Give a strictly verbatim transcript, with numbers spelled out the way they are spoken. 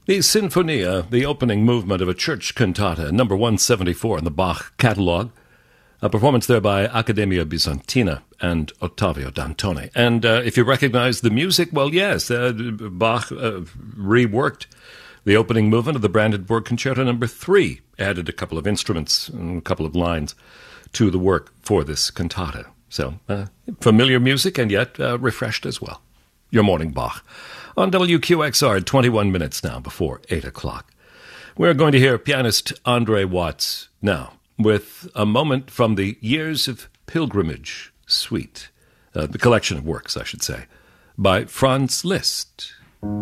The Sinfonia, the opening movement of a church cantata, number one seventy-four in the Bach catalog. A performance there by Accademia Bizantina and Ottavio Dantone. And uh, if you recognize the music, well, yes, uh, Bach uh, reworked the opening movement of the Brandenburg Concerto number three, added a couple of instruments and a couple of lines to the work for this cantata. So, uh, familiar music and yet uh, refreshed as well. Your morning Bach. On W Q X R, twenty-one minutes now before eight o'clock. We're going to hear pianist Andre Watts now, with a moment from the Years of Pilgrimage Suite, uh, the collection of works, I should say, by Franz Liszt.